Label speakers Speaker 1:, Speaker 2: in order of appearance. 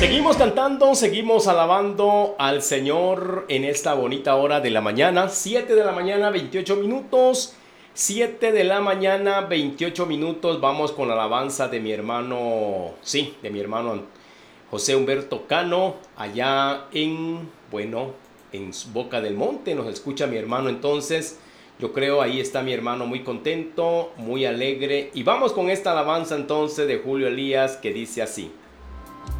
Speaker 1: Seguimos cantando, seguimos alabando al Señor en esta bonita hora de la mañana. 7 de la mañana, 28 minutos. 7 de la mañana, 28 minutos. Vamos con la alabanza de mi hermano, sí, de mi hermano José Humberto Cano, allá en Boca del Monte. Nos escucha mi hermano entonces. Yo creo ahí está mi hermano muy contento, muy alegre. Y vamos con esta alabanza entonces de Julio Elías que dice así.